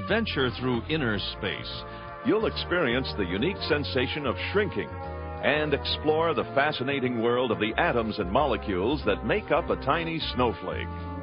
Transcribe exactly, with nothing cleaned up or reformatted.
adventure through inner space. You'll experience the unique sensation of shrinking and explore the fascinating world of the atoms and molecules that make up a tiny snowflake.